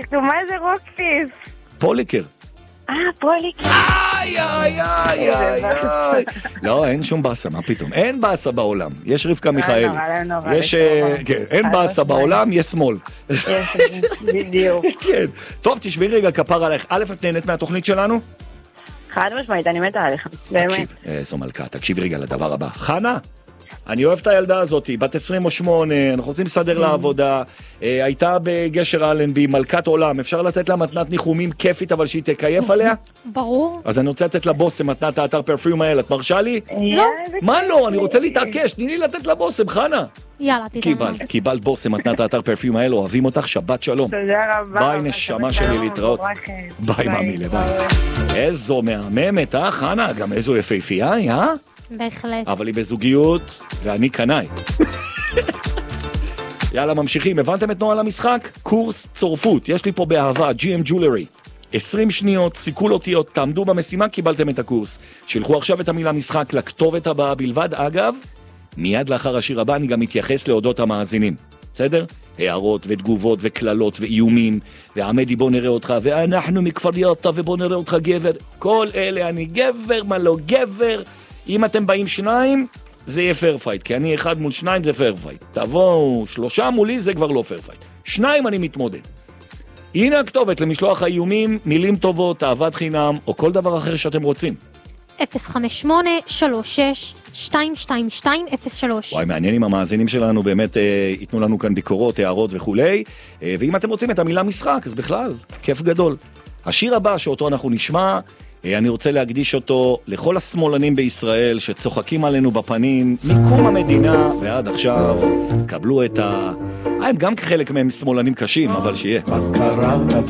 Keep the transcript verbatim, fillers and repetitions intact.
כתוב, מה זה רוקסיס? פוליקר. אה, פוליקר. איי, איי, איי, איי, איי. לא, אין שום באסה, מה פתאום? אין באסה בעולם. יש רבקה מיכאלי. יש, כן, אין באסה בעולם, יש שמאל. בדיוק. כן. טוב, תשבי רגע כפר עליך. א', את נהנית מהתוכנית שלנו? חד משמעית, אני מתה עליך. באמת. תקשיב, איזו מלכה, תקשיבי רגע לדבר הבא. חנה? אני אוהב את הילדה הזאת, בת עשרים ושמונה, אנחנו רוצים לסדר לעבודה, הייתה בגשר אלנבי, מלכת עולם, אפשר לתת לה מתנת ניחומים כיפית, אבל שהיא תקייף עליה? ברור. אז אני רוצה לתת לבוסם מתנת האתר פרפיום האלה, את מרשה לי? לא. מה לא? אני רוצה להתעקש, תני לי לתת לבוסם, חנה. יאללה, תתן. קיבלת, קיבלת בוסם מתנת האתר פרפיום האלה, אוהבים אותך, שבת שלום. תודה רבה. ביי נשמה שלי להתראות. ביי מאמילה, ביי. איזו מהממת, אה חנה? גם איזו יפהפייה, אה? בהחלט. אבל היא בזוגיות, ואני קנאי. יאללה, ממשיכים. הבנתם את נוהל המשחק? קורס צורפות. יש לי פה באהבה, ג'י אם Jewelry. עשרים שניות, סיכול אותיות, תעמדו במשימה, קיבלתם את הקורס. שלחו עכשיו את המילה משחק לכתובת הבאה בלבד. אגב, מיד לאחר השיר הבא אני גם מתייחס להודות המאזינים. בסדר? הערות ותגובות וכללות ואיומים, ועמדי בוא נראה אותך, ואנחנו מכפר יטא ובוא נראה אותך גבר. כל אלה אני גבר, מה לא גבר. אם אתם באים שניים, זה יהיה פייר פייט, כי אני אחד מול שניים זה פייר פייט. תבואו שלושה מולי, זה כבר לא פייר פייט. שניים אני מתמודד. הנה הכתובת למשלוח האיומים, מילים טובות, אהבת חינם, או כל דבר אחר שאתם רוצים. אפס חמש שמונה שלוש שש שתיים שתיים שתיים אפס שלוש. וואי, מעניין אם המאזינים שלנו באמת אה, ייתנו לנו כאן ביקורות, הערות וכולי. אה, ואם אתם רוצים את המילה משחק, אז בכלל, כיף גדול. השיר הבא שאותו אנחנו נשמע, אני רוצה להקדיש אותו לכל השמאלנים בישראל שצוחקים עלינו בפנים מקום המדינה ועד עכשיו. קבלו את ה... הם גם חלק מהם שמאלנים קשים, אבל שיהיה.